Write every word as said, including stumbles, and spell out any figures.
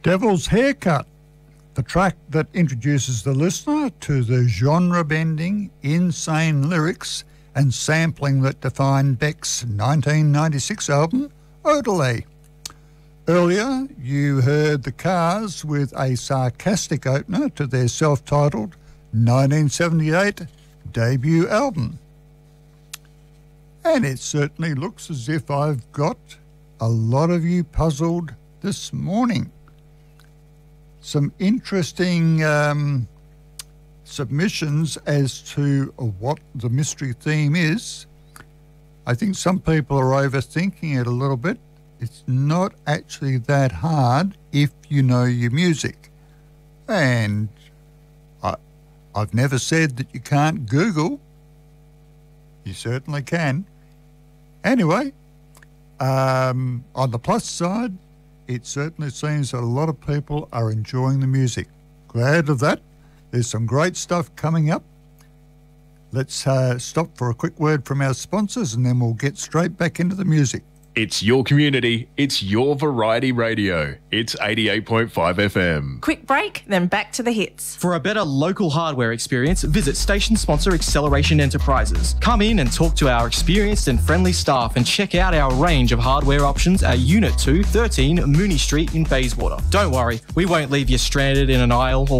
Devil's Haircut, the track that introduces the listener to the genre-bending, insane lyrics and sampling that defined Beck's nineteen ninety-six album, Odelay. Earlier, you heard the Cars with a sarcastic opener to their self-titled nineteen seventy-eight debut album. And it certainly looks as if I've got a lot of you puzzled this morning. Some interesting um, submissions as to what the mystery theme is. I think some people are overthinking it a little bit. It's not actually that hard if you know your music. And I, I've never said that you can't Google. You certainly can. Anyway, um, on the plus side, it certainly seems that a lot of people are enjoying the music. Glad of that. There's some great stuff coming up. Let's uh, stop for a quick word from our sponsors and then we'll get straight back into the music. It's your community. It's your variety radio. It's eighty-eight point five F M. Quick break, then back to the hits. For a better local hardware experience, visit station sponsor Acceleration Enterprises. Come in and talk to our experienced and friendly staff and check out our range of hardware options at Unit two, thirteen Mooney Street in Bayswater. Don't worry, we won't leave you stranded in an aisle or